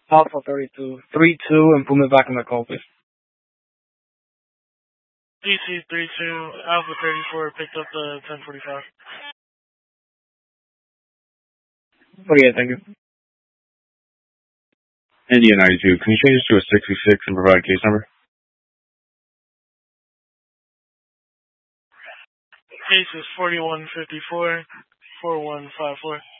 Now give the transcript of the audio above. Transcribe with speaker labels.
Speaker 1: Alpha 32, and put me back in the call, please.
Speaker 2: DC 32, Alpha 34 picked up the 1045.
Speaker 1: Okay, thank you.
Speaker 3: India 92, can you change this to a 66 and provide case number?
Speaker 2: Case is 4154-4154.